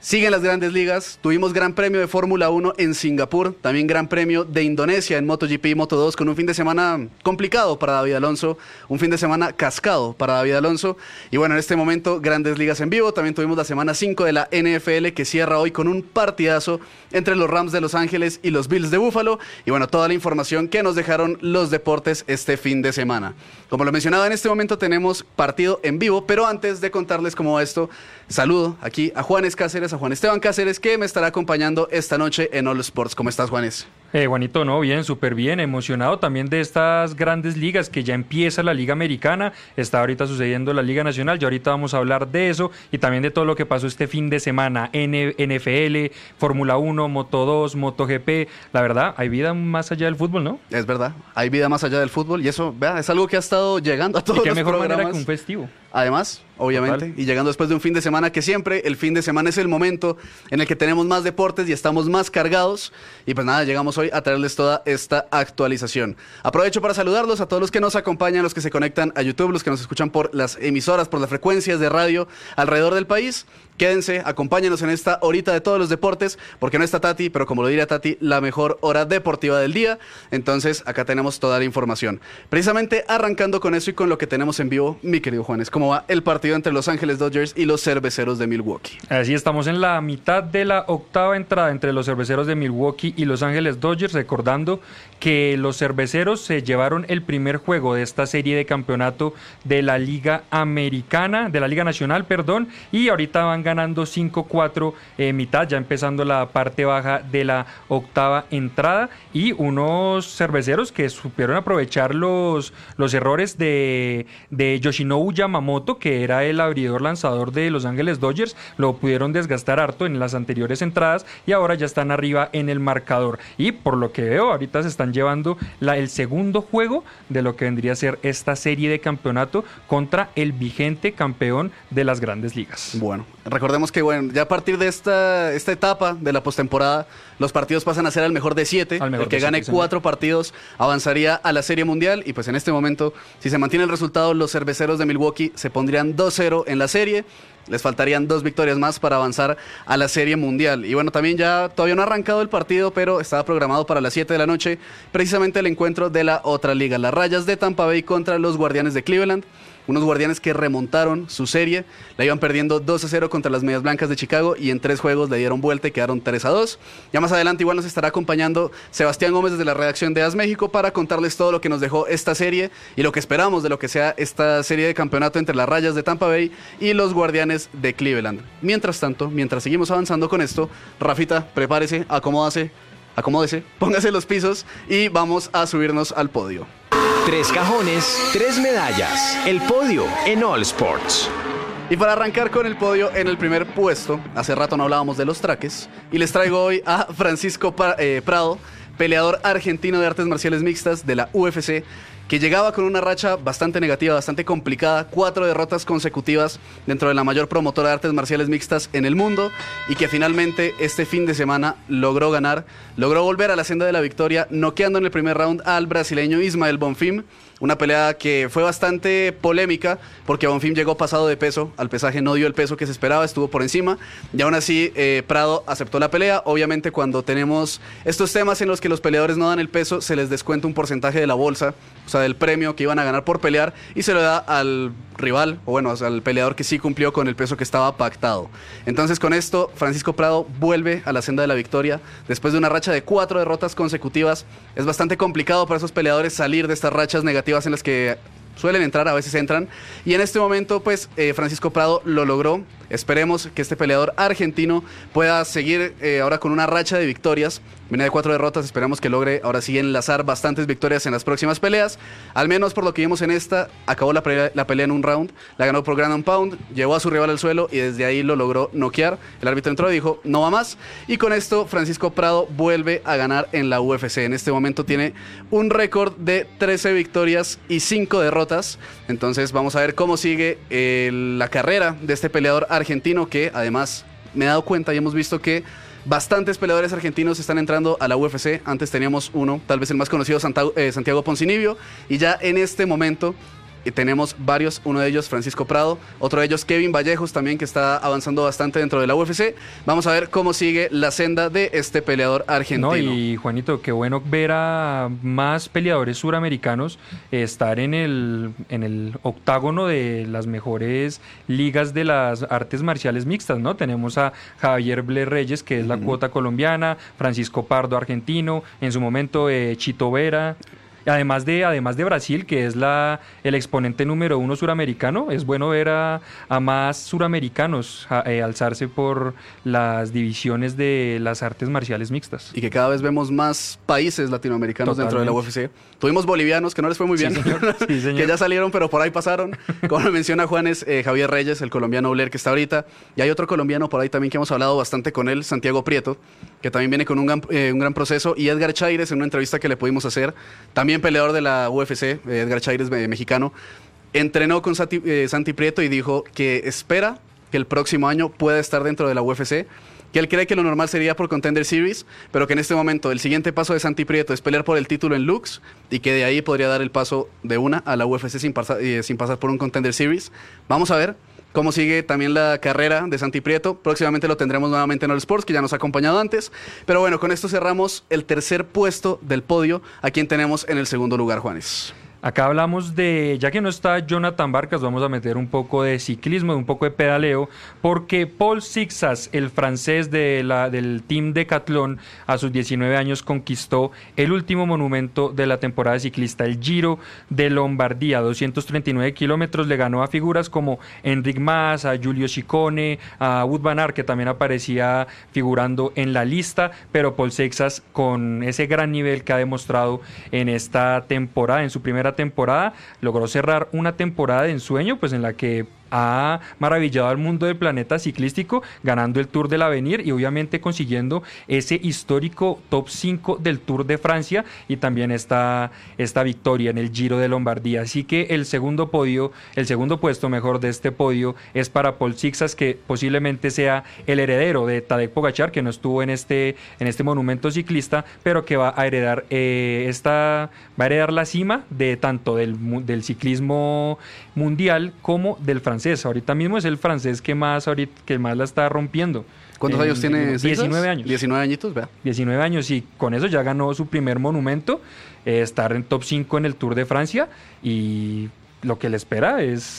Siguen las grandes ligas, tuvimos Gran Premio de Fórmula 1 en Singapur, también Gran Premio de Indonesia en MotoGP y Moto2, con un fin de semana complicado para David Alonso, un fin de semana cascado para David Alonso. Y bueno, en este momento, grandes ligas en vivo. También tuvimos la semana 5 de la NFL, que cierra hoy con un partidazo entre los Rams de Los Ángeles y los Bills de Buffalo. Y bueno, toda la información que nos dejaron los deportes este fin de semana. Como lo mencionaba, en este momento tenemos partido en vivo, pero antes de contarles cómo va esto, saludo aquí a Juanes Cáceres, a Juan Esteban Cáceres, que me estará acompañando esta noche en All Sports. ¿Cómo estás, Juanes? Juanito, no, bien, súper bien, emocionado también de estas grandes ligas, que ya empieza la Liga Americana, está ahorita sucediendo la Liga Nacional, ya ahorita vamos a hablar de eso y también de todo lo que pasó este fin de semana, NFL, Fórmula 1, Moto2, MotoGP. La verdad, hay vida más allá del fútbol, ¿no? Es verdad, hay vida más allá del fútbol y eso, vea, es algo que ha estado llegando a todos los programas. Y qué mejor manera que un festivo. Además, obviamente, total. Y llegando después de un fin de semana que siempre, el fin de semana es el momento en el que tenemos más deportes y estamos más cargados. Y pues nada, llegamos hoy a traerles toda esta actualización. Aprovecho para saludarlos a todos los que nos acompañan, los que se conectan a YouTube, los que nos escuchan por las emisoras, por las frecuencias de radio alrededor del país. Quédense, acompáñenos en esta horita de todos los deportes, porque no está Tati, pero como lo diría Tati, la mejor hora deportiva del día. Entonces, acá tenemos toda la información. Precisamente arrancando con eso y con lo que tenemos en vivo, mi querido Juanes, ¿cómo va el partido entre Los Ángeles Dodgers y los Cerveceros de Milwaukee? Así estamos en la mitad de la octava entrada entre los Cerveceros de Milwaukee y Los Ángeles Dodgers, recordando que los Cerveceros se llevaron el primer juego de esta serie de campeonato de la Liga Americana, de la Liga Nacional, perdón, y ahorita van ganando 5-4 mitad, ya empezando la parte baja de la octava entrada, y unos Cerveceros que supieron aprovechar los errores de Yoshinobu Yamamoto, que era el abridor lanzador de Los Ángeles Dodgers, lo pudieron desgastar harto en las anteriores entradas y ahora ya están arriba en el marcador, y por lo que veo ahorita se están llevando el segundo juego de lo que vendría a ser esta serie de campeonato contra el vigente campeón de las grandes ligas. Bueno, recordemos que ya a partir de esta etapa de la postemporada, los partidos pasan a ser al mejor de 7. El que gane 4 partidos avanzaría a la Serie Mundial. Y pues en este momento, si se mantiene el resultado, los Cerveceros de Milwaukee se pondrían 2-0 en la serie. Les faltarían 2 victorias más para avanzar a la Serie Mundial. Y bueno, también ya todavía no ha arrancado el partido, pero estaba programado para las 7 de la noche, precisamente el encuentro de la otra liga, las Rayas de Tampa Bay contra los Guardianes de Cleveland. Unos Guardianes que remontaron su serie, la iban perdiendo 2-0 contra las Medias Blancas de Chicago y en 3 juegos le dieron vuelta y quedaron 3-2. Ya más adelante igual nos estará acompañando Sebastián Gómez desde la redacción de AS México para contarles todo lo que nos dejó esta serie y lo que esperamos de lo que sea esta serie de campeonato entre las Rayas de Tampa Bay y los Guardianes de Cleveland. Mientras tanto, mientras seguimos avanzando con esto, Rafita, prepárese, acomódese, póngase los pisos y vamos a subirnos al podio. 3 cajones, 3 medallas. El podio en All Sports. Y para arrancar con el podio en el primer puesto, hace rato no hablábamos de los traques, y les traigo hoy a Francisco Prado, peleador argentino de artes marciales mixtas de la UFC, que llegaba con una racha bastante negativa, bastante complicada, 4 derrotas consecutivas dentro de la mayor promotora de artes marciales mixtas en el mundo, y que finalmente este fin de semana logró ganar, logró volver a la senda de la victoria, noqueando en el primer round al brasileño Ismael Bonfim. Una pelea que fue bastante polémica porque Bonfim llegó pasado de peso, al pesaje no dio el peso que se esperaba, estuvo por encima y aún así Prado aceptó la pelea. Obviamente cuando tenemos estos temas en los que los peleadores no dan el peso, se les descuenta un porcentaje de la bolsa, o sea del premio que iban a ganar por pelear, y se lo da al rival, o bueno, al peleador que sí cumplió con el peso que estaba pactado. Entonces con esto Francisco Prado vuelve a la senda de la victoria después de una racha de 4 derrotas consecutivas. Es bastante complicado para esos peleadores salir de estas rachas negativas en las que suelen entrar, a veces entran, y en este momento pues Francisco Prado lo logró. Esperemos que este peleador argentino pueda seguir ahora con una racha de victorias. Viene de 4 derrotas, esperamos que logre ahora sí enlazar bastantes victorias en las próximas peleas. Al menos por lo que vimos en esta, acabó la pelea en un round, la ganó por ground and pound, llevó a su rival al suelo y desde ahí lo logró noquear. El árbitro entró y dijo, no va más. Y con esto Francisco Prado vuelve a ganar en la UFC. En este momento tiene un récord de 13 victorias y 5 derrotas. Entonces vamos a ver cómo sigue la carrera de este peleador argentino, que además me he dado cuenta y hemos visto que bastantes peleadores argentinos están entrando a la UFC. Antes teníamos uno, tal vez el más conocido, Santiago Ponzinibbio, y ya en este momento y tenemos varios, uno de ellos Francisco Prado, otro de ellos Kevin Vallejos también, que está avanzando bastante dentro de la UFC. Vamos a ver cómo sigue la senda de este peleador argentino. No, y Juanito, qué bueno ver a más peleadores suramericanos estar en el octágono de las mejores ligas de las artes marciales mixtas, ¿no? Tenemos a Javier Ble Reyes, que es la cuota colombiana, Francisco Pardo, argentino, en su momento Chito Vera. Además de Brasil, que es el exponente número 1 suramericano, es bueno ver a más suramericanos alzarse por las divisiones de las artes marciales mixtas. Y que cada vez vemos más países latinoamericanos dentro de la UFC. Tuvimos bolivianos que no les fue muy bien, sí, señor. Sí, señor. Que ya salieron, pero por ahí pasaron. Como menciona Juanes, Javier Reyes, el colombiano Blair que está ahorita. Y hay otro colombiano por ahí también que hemos hablado bastante con él, Santiago Prieto, que también viene con un gran proceso. Y Edgar Chaires, en una entrevista que le pudimos hacer, también peleador de la UFC, Edgar Chaires, mexicano, entrenó con Santi Prieto y dijo que espera que el próximo año pueda estar dentro de la UFC, que él cree que lo normal sería por Contender Series, pero que en este momento el siguiente paso de Santi Prieto es pelear por el título en Lux y que de ahí podría dar el paso de una a la UFC sin pasar por un Contender Series. Vamos a ver cómo sigue también la carrera de Santi Prieto. Próximamente lo tendremos nuevamente en All Sports, que ya nos ha acompañado antes. Pero bueno, con esto cerramos el tercer puesto del podio. ¿A quién tenemos en el segundo lugar, Juanes? Acá hablamos ya que no está Jonathan Barcas, vamos a meter un poco de ciclismo, un poco de pedaleo, porque Paul Sixas, el francés del Team Decathlon, a sus 19 años conquistó el último monumento de la temporada ciclista, el Giro de Lombardía, 239 kilómetros. Le ganó a figuras como Enric Mas, a Giulio Ciccone, a Wout van Aert, que también aparecía figurando en la lista, pero Paul Sixas, con ese gran nivel que ha demostrado en esta temporada, en su primera temporada, logró cerrar una temporada de ensueño, pues en la que ha maravillado al mundo del planeta ciclístico, ganando el Tour del Avenir y obviamente consiguiendo ese histórico top 5 del Tour de Francia y también esta victoria en el Giro de Lombardía. Así que el segundo puesto mejor de este podio es para Paul Sixas, que posiblemente sea el heredero de Tadej Pogačar, que no estuvo en este monumento ciclista, pero que va a heredar la cima de tanto del ciclismo mundial como del francés. Ahorita mismo es el francés que más la está rompiendo. ¿Cuántos años tiene? 19 años. 19 añitos, vea. 19 años, y con eso ya ganó su primer monumento, estar en top 5 en el Tour de Francia, y lo que le espera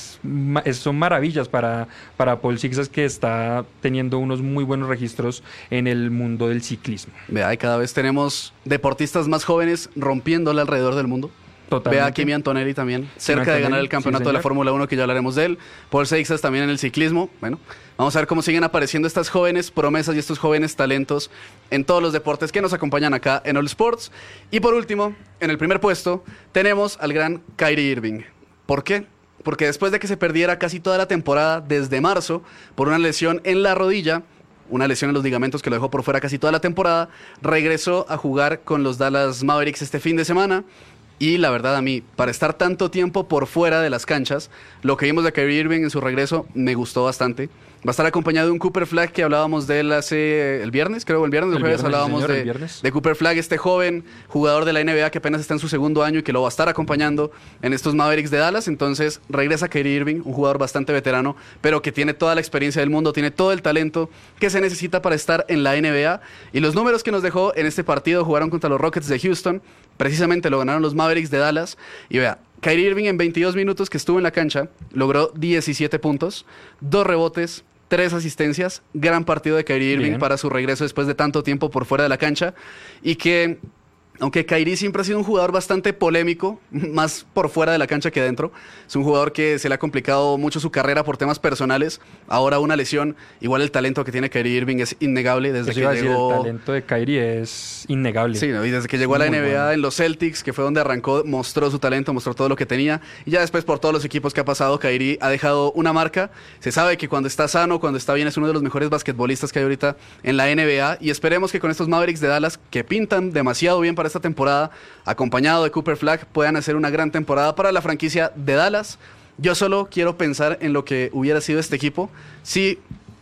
son maravillas para Paul Sixas, que está teniendo unos muy buenos registros en el mundo del ciclismo. Vea, y cada vez tenemos deportistas más jóvenes rompiéndole alrededor del mundo. Totalmente. Ve a Kimi Antonelli también, cerca de ganar el campeonato de la Fórmula 1, que ya hablaremos de él. Paul Sixas también en el ciclismo. Bueno, vamos a ver cómo siguen apareciendo estas jóvenes promesas y estos jóvenes talentos en todos los deportes que nos acompañan acá en All Sports. Y por último, en el primer puesto, tenemos al gran Kyrie Irving. ¿Por qué? Porque después de que se perdiera casi toda la temporada, desde marzo, por una lesión en la rodilla, una lesión en los ligamentos que lo dejó por fuera casi toda la temporada, regresó a jugar con los Dallas Mavericks este fin de semana. Y la verdad, a mí, para estar tanto tiempo por fuera de las canchas, lo que vimos de Kyrie Irving en su regreso me gustó bastante. Va a estar acompañado de un Cooper Flag, que hablábamos de él el viernes, el jueves hablábamos de Cooper Flag, este joven jugador de la NBA que apenas está en su segundo año y que lo va a estar acompañando en estos Mavericks de Dallas. Entonces regresa Kyrie Irving, un jugador bastante veterano, pero que tiene toda la experiencia del mundo, tiene todo el talento que se necesita para estar en la NBA. Y los números que nos dejó en este partido: jugaron contra los Rockets de Houston, precisamente lo ganaron los Mavericks de Dallas. Y vea, Kyrie Irving en 22 minutos que estuvo en la cancha logró 17 puntos, 2 rebotes, 3 asistencias. Gran partido de Kyrie Irving para su regreso después de tanto tiempo por fuera de la cancha. Y que, aunque Kyrie siempre ha sido un jugador bastante polémico, más por fuera de la cancha que dentro, es un jugador que se le ha complicado mucho su carrera por temas personales. Ahora una lesión, igual el talento que tiene Kyrie Irving es innegable desde que llegó. El talento de Kyrie es innegable. Sí, ¿no? Y desde que llegó a la NBA en los Celtics, que fue donde arrancó, mostró su talento, mostró todo lo que tenía. Y ya después, por todos los equipos que ha pasado, Kyrie ha dejado una marca. Se sabe que cuando está sano, cuando está bien, es uno de los mejores basquetbolistas que hay ahorita en la NBA. Y esperemos que con estos Mavericks de Dallas, que pintan demasiado bien para esta temporada, acompañado de Cooper Flag, puedan hacer una gran temporada para la franquicia de Dallas. Yo solo quiero pensar en lo que hubiera sido este equipo si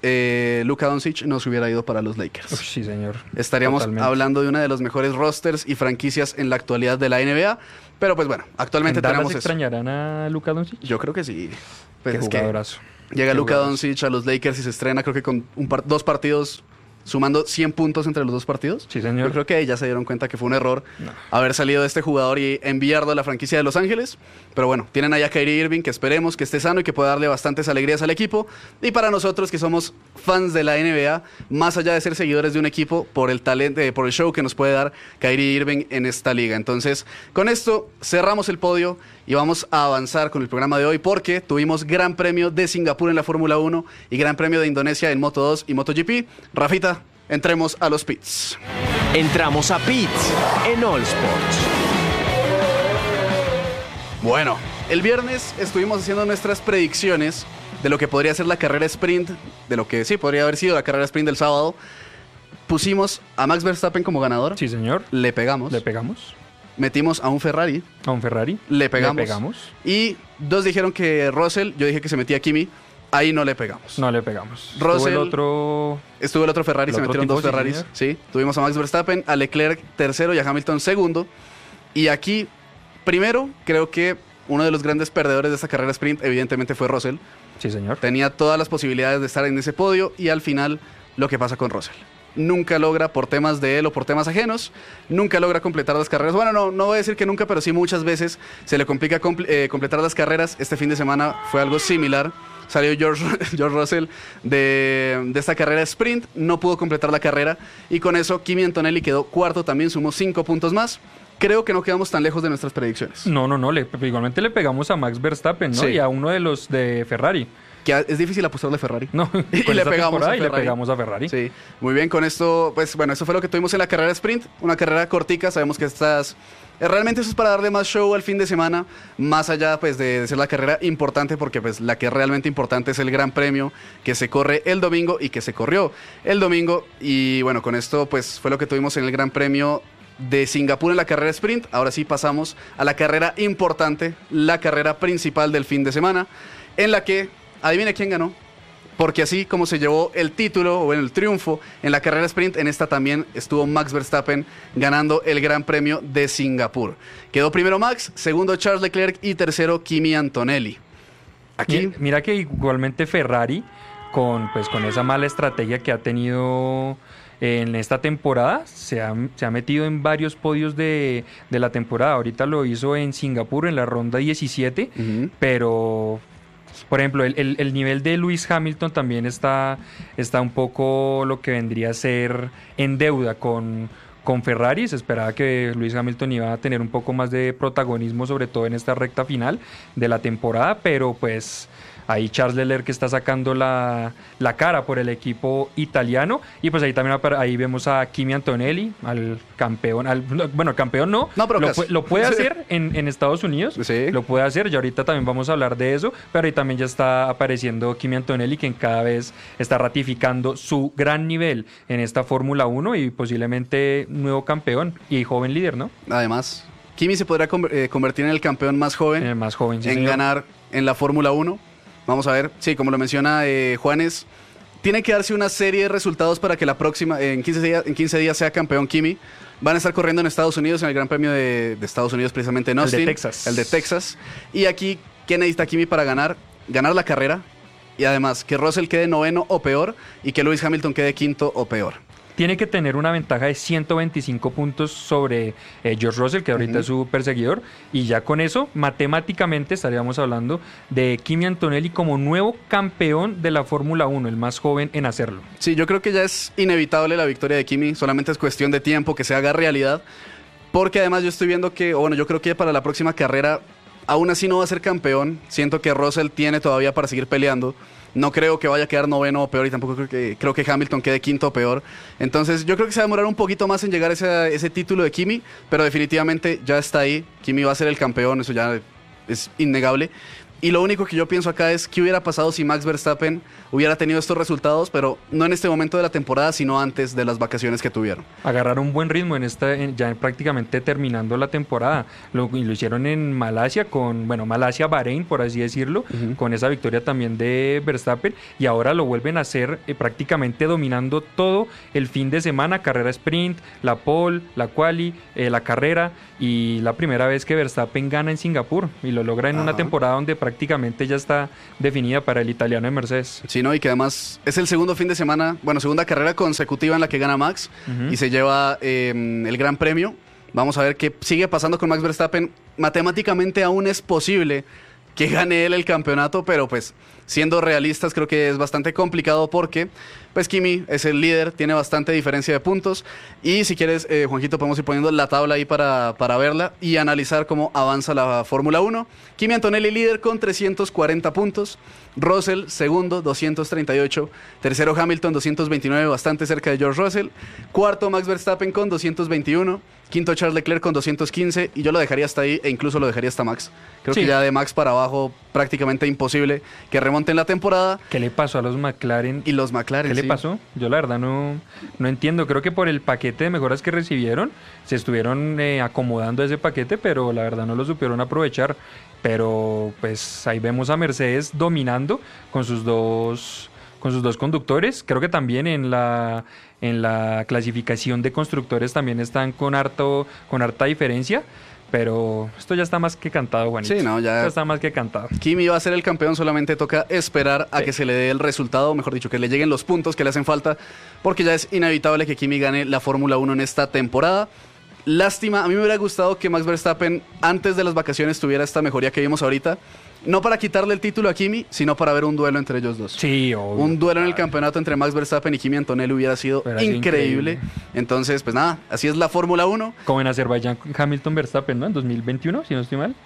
Luka Doncic no se hubiera ido para los Lakers. Uf, sí, señor. Estaríamos Totalmente. hablando de una de los mejores rosters y franquicias en la actualidad de la NBA. Pero pues bueno, actualmente ¿En Dallas tenemos eso. extrañarán a Luka Doncic? Yo creo que sí. Pues Qué es que jugadorazo. llega Qué Luka jugadorazo. Doncic a los Lakers y se estrena creo que con dos partidos, sumando 100 puntos entre los dos partidos. Sí, señor. Yo creo que ahí ya se dieron cuenta que fue un error haber salido de este jugador y enviarlo a la franquicia de Los Ángeles. Pero bueno, tienen ahí a Kyrie Irving, que esperemos que esté sano y que pueda darle bastantes alegrías al equipo. Y para nosotros que somos fans de la NBA, más allá de ser seguidores de un equipo, por el talento, por el show que nos puede dar Kyrie Irving en esta liga. Entonces, con esto cerramos el podio y vamos a avanzar con el programa de hoy porque tuvimos Gran Premio de Singapur en la Fórmula 1 y Gran Premio de Indonesia en Moto 2 y MotoGP. Rafita, entremos a los pits. Entramos a Pits en All Sports. Bueno, el viernes estuvimos haciendo nuestras predicciones de lo que podría ser la carrera sprint, de lo que sí podría haber sido la carrera sprint del sábado. Pusimos a Max Verstappen como ganador, Sí, señor. le pegamos. Le pegamos. Metimos a un Ferrari, A un Ferrari. le pegamos. Le pegamos. Y dos dijeron que Russell, yo dije que se metía a Kimi, ahí no le pegamos. No le pegamos. Russell- Tuvo el otro... Estuvo el otro Ferrari, El se otro metieron tipo, dos sí, Ferraris. señor. Sí, tuvimos a Max Verstappen, a Leclerc tercero y a Hamilton segundo. Y aquí, primero, creo que uno de los grandes perdedores de esta carrera sprint, evidentemente, fue Russell. Sí, señor. Tenía todas las posibilidades de estar en ese podio y al final, lo que pasa con Russell. Nunca logra, por temas de él o por temas ajenos, nunca logra completar las carreras. Bueno, no voy a decir que nunca, pero sí muchas veces se le complica completar las carreras. Este fin de semana fue algo similar. Salió George Russell de esta carrera sprint, no pudo completar la carrera y con eso Kimi Antonelli quedó cuarto, también sumó 5 puntos más. Creo que no quedamos tan lejos de nuestras predicciones. No. Igualmente le pegamos a Max Verstappen, ¿no? Sí. Y a uno de los de Ferrari. Que es difícil apostarle a Ferrari. No, Y con le esta pegamos temporada a y le Ferrari. pegamos a Ferrari. Sí, muy bien, con esto, pues bueno, eso fue lo que tuvimos en la carrera sprint, una carrera cortica, sabemos que realmente eso es para darle más show al fin de semana, más allá pues de ser la carrera importante, porque pues la que es realmente importante es el Gran Premio que se corre el domingo y que se corrió el domingo, y bueno, con esto pues fue lo que tuvimos en el Gran Premio de Singapur en la carrera sprint. Ahora sí pasamos a la carrera importante, la carrera principal del fin de semana, en la que, adivine quién ganó. Porque así como se llevó el título o el triunfo en la carrera sprint, en esta también estuvo Max Verstappen ganando el Gran Premio de Singapur. Quedó primero Max, segundo Charles Leclerc y tercero Kimi Antonelli. Aquí, Mira que igualmente Ferrari, con esa mala estrategia que ha tenido en esta temporada, se ha metido en varios podios de la temporada. Ahorita lo hizo en Singapur en la ronda 17, pero... Por ejemplo, el nivel de Lewis Hamilton también está un poco lo que vendría a ser en deuda con Ferrari. Se esperaba que Lewis Hamilton iba a tener un poco más de protagonismo, sobre todo en esta recta final de la temporada, pero pues ahí Charles Leclerc que está sacando la cara por el equipo italiano, y pues ahí también ahí vemos a Kimi Antonelli, al campeón, bueno, campeón no, pero casi. lo puede Sí. hacer en Estados Unidos, Sí. lo puede hacer, y ahorita también vamos a hablar de eso, pero ahí también ya está apareciendo Kimi Antonelli, quien cada vez está ratificando su gran nivel en esta Fórmula 1 y posiblemente nuevo campeón y joven líder, ¿no? además, Kimi se podrá convertir en el campeón más joven El más joven, sí, en señor. ganar en la Fórmula 1. Vamos a ver, sí, como lo menciona Juanes, tiene que darse una serie de resultados para que la próxima, en 15 días sea campeón Kimi. Van a estar corriendo en Estados Unidos, en el Gran Premio de Estados Unidos, precisamente en El de Austin. Texas. El de Texas. Y aquí, ¿qué necesita Kimi para ganar? Ganar la carrera. Y además, que Russell quede noveno o peor y que Lewis Hamilton quede quinto o peor. Tiene que tener una ventaja de 125 puntos sobre George Russell, que ahorita es su perseguidor, y ya con eso, matemáticamente estaríamos hablando de Kimi Antonelli como nuevo campeón de la Fórmula 1, el más joven en hacerlo. Sí, yo creo que ya es inevitable la victoria de Kimi, solamente es cuestión de tiempo que se haga realidad, porque además yo estoy viendo que, o bueno, yo creo que para la próxima carrera, aún así no va a ser campeón, siento que Russell tiene todavía para seguir peleando, no creo que vaya a quedar noveno o peor, y tampoco creo que Hamilton quede quinto o peor, entonces yo creo que se va a demorar un poquito más en llegar a ese título de Kimi, pero definitivamente ya está ahí, Kimi va a ser el campeón, eso ya es innegable. Y lo único que yo pienso acá es qué hubiera pasado si Max Verstappen hubiera tenido estos resultados, pero no en este momento de la temporada, sino antes de las vacaciones que tuvieron. Agarrar un buen ritmo ya prácticamente terminando la temporada. Lo hicieron en Malasia, Malasia, Bahrein, por así decirlo, con esa victoria también de Verstappen, y ahora lo vuelven a hacer prácticamente dominando todo el fin de semana, carrera sprint, la pole, la quali, la carrera, y la primera vez que Verstappen gana en Singapur, y lo logra en una temporada donde prácticamente ya está definida para el italiano de Mercedes. Sí, ¿no? Y que además es el segundo fin de semana, segunda carrera consecutiva en la que gana Max y se lleva el Gran Premio. Vamos a ver qué sigue pasando con Max Verstappen. Matemáticamente aún es posible que gane él el campeonato, pero pues siendo realistas creo que es bastante complicado porque pues Kimi es el líder, tiene bastante diferencia de puntos y si quieres, Juanjito, podemos ir poniendo la tabla ahí para verla y analizar cómo avanza la Fórmula 1. Kimi Antonelli líder con 340 puntos, Russell segundo 238, tercero Hamilton 229, bastante cerca de George Russell, cuarto Max Verstappen con 221, quinto Charles Leclerc con 215 y yo lo dejaría hasta ahí e incluso lo dejaría hasta Max. Creo que ya de Max para abajo prácticamente imposible que remonten la temporada. ¿Qué le pasó a los McLaren? Y los McLaren, ¿Qué le pasó? Yo la verdad no entiendo. Creo que por el paquete de mejoras que recibieron, se estuvieron acomodando a ese paquete, pero la verdad no lo supieron aprovechar. Pero pues ahí vemos a Mercedes dominando con sus dos conductores. Creo que también en la clasificación de constructores también están con harta diferencia. Pero esto ya está más que cantado, Juanito. Sí, no, ya esto está más que cantado. Kimi va a ser el campeón, solamente toca esperar a que se le dé el resultado, mejor dicho, que le lleguen los puntos que le hacen falta, porque ya es inevitable que Kimi gane la Fórmula 1 en esta temporada. Lástima, a mí me hubiera gustado que Max Verstappen antes de las vacaciones tuviera esta mejoría que vimos ahorita. No para quitarle el título a Kimi, sino para ver un duelo entre ellos dos. Sí, obvio. Un duelo en el campeonato entre Max Verstappen y Kimi Antonelli hubiera sido increíble. Entonces, pues nada, así es la Fórmula 1. Como en Azerbaiyán, Hamilton Verstappen, ¿no? En 2021, si no estoy mal.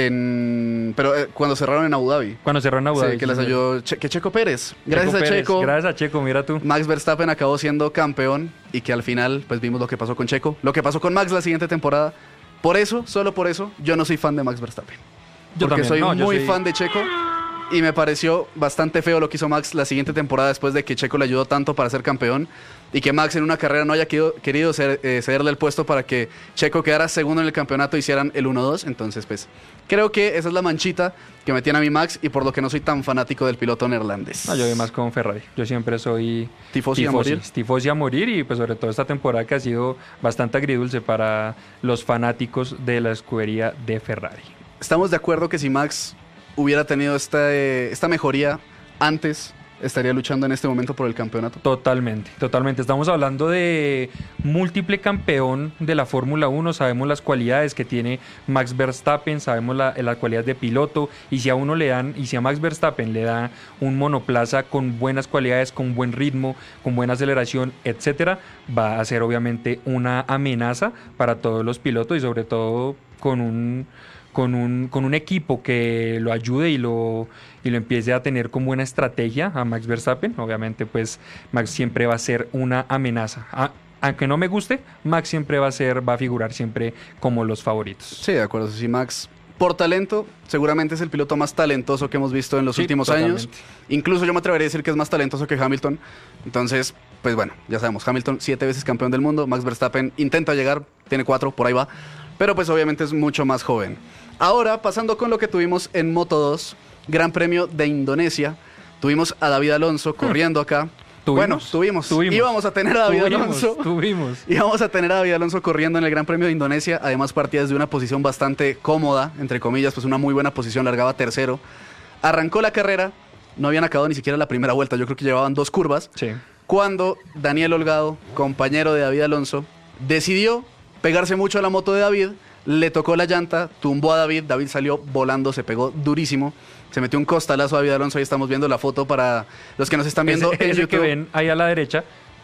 Pero cuando cerraron en Abu Dhabi. Cuando cerraron en Abu Dhabi. Sí, que les ayudó Checo Pérez. Gracias a Checo. Gracias a Checo, mira tú. Max Verstappen acabó siendo campeón y que al final, pues vimos lo que pasó con Checo. Lo que pasó con Max la siguiente temporada. Por eso, solo por eso, yo no soy fan de Max Verstappen. Porque soy muy fan de Checo y me pareció bastante feo lo que hizo Max la siguiente temporada después de que Checo le ayudó tanto para ser campeón y que Max en una carrera no haya querido cederle el puesto para que Checo quedara segundo en el campeonato y hicieran el 1-2. Entonces, pues, creo que esa es la manchita que me tiene a mí Max y por lo que no soy tan fanático del piloto neerlandés. No, yo voy más con Ferrari. Yo siempre soy tifosi a morir y pues sobre todo esta temporada que ha sido bastante agridulce para los fanáticos de la escudería de Ferrari. Estamos de acuerdo que si Max hubiera tenido esta mejoría antes, estaría luchando en este momento por el campeonato. Totalmente. Estamos hablando de múltiple campeón de la Fórmula 1, sabemos las cualidades que tiene Max Verstappen, sabemos las cualidades de piloto, y si a Max Verstappen le da un monoplaza con buenas cualidades, con buen ritmo, con buena aceleración, etcétera, va a ser obviamente una amenaza para todos los pilotos y sobre todo con un equipo que lo ayude y lo empiece a tener con buena estrategia a Max Verstappen. Obviamente, pues Max siempre va a ser una amenaza. Aunque no me guste, Max siempre va a figurar siempre como los favoritos. Sí, de acuerdo. Sí, Max, por talento, seguramente es el piloto más talentoso que hemos visto en los últimos años. Incluso yo me atrevería a decir que es más talentoso que Hamilton. Entonces, pues bueno, ya sabemos, Hamilton 7 veces campeón del mundo. Max Verstappen intenta llegar, tiene 4, por ahí va. Pero pues obviamente es mucho más joven. Ahora, pasando con lo que tuvimos en Moto2, Gran Premio de Indonesia. Tuvimos a David Alonso corriendo acá. Tuvimos. Íbamos a tener a David Alonso. Íbamos a tener a David Alonso corriendo en el Gran Premio de Indonesia. Además partía desde una posición bastante cómoda, entre comillas, pues una muy buena posición, largaba tercero. Arrancó la carrera, no habían acabado ni siquiera la primera vuelta, yo creo que llevaban 2 curvas. Sí. Cuando Daniel Holgado, compañero de David Alonso, decidió pegarse mucho a la moto de David, le tocó la llanta, tumbó a David, David salió volando, se pegó durísimo, se metió un costalazo a David Alonso, ahí estamos viendo la foto para los que nos están viendo en ese YouTube. que ven ahí a la derecha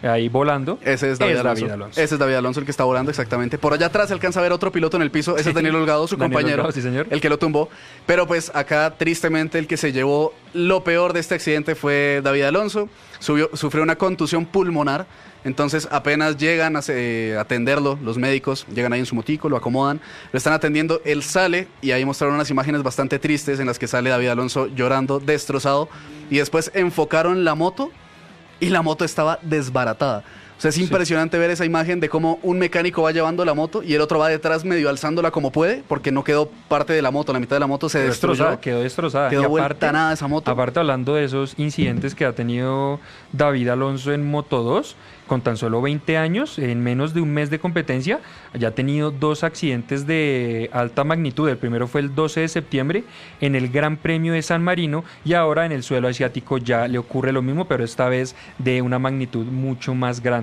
ahí volando. Ese es David Alonso. Ese es David Alonso el que está volando, exactamente. Por allá atrás se alcanza a ver otro piloto en el piso. Ese es Daniel Holgado, su compañero, Holgado, sí, señor. El que lo tumbó. Pero pues acá, tristemente, el que se llevó lo peor de este accidente fue David Alonso. Sufrió una contusión pulmonar. Entonces apenas llegan a atenderlo, los médicos llegan ahí en su motico, lo acomodan, lo están atendiendo, él sale y ahí mostraron unas imágenes bastante tristes en las que sale David Alonso llorando, destrozado, y después enfocaron la moto y la moto estaba desbaratada. O sea, es impresionante ver esa imagen de cómo un mecánico va llevando la moto y el otro va detrás medio alzándola como puede, porque no quedó parte de la moto, la mitad de la moto se destruyó. Quedó destrozada. Quedó y vuelta nada esa moto. Aparte, hablando de esos incidentes que ha tenido David Alonso en Moto2, con tan solo 20 años, en menos de un mes de competencia, ya ha tenido 2 accidentes de alta magnitud. El primero fue el 12 de septiembre en el Gran Premio de San Marino y ahora en el suelo asiático ya le ocurre lo mismo, pero esta vez de una magnitud mucho más grande.